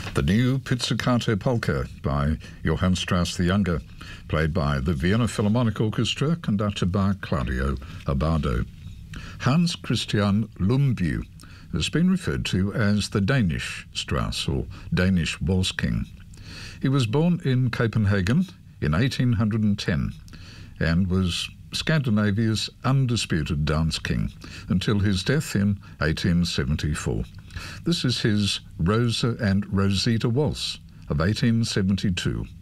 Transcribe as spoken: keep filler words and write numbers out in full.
The new Pizzicato Polka by Johann Strauss the Younger, played by the Vienna Philharmonic Orchestra, conducted by Claudio Abbado. Hans Christian Lumbye has been referred to as the Danish Strauss, or Danish Waltz King. He was born in Copenhagen in eighteen ten and was Scandinavia's undisputed dance king until his death in eighteen seventy-four. This is his Rosa and Rosita Waltz of eighteen seventy-two.